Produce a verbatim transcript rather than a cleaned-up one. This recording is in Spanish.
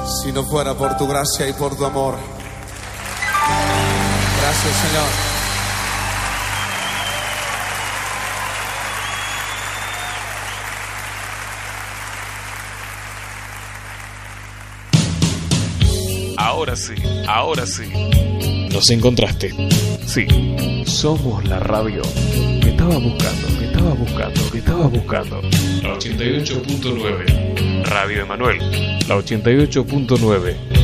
si no fuera por tu gracia y por tu amor. Gracias, Señor. Ahora sí, ahora sí. Nos encontraste. Sí, somos la radio que estaba buscando, que estaba buscando, que estaba buscando. La ochenta y ocho punto nueve. Radio Emanuel. La ochenta y ocho punto nueve.